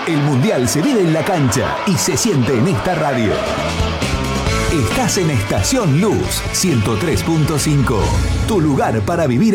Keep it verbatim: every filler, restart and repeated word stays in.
El Mundial se vive en la cancha y se siente en esta radio. Estás en Estación Luz ciento tres punto cinco, tu lugar para vivir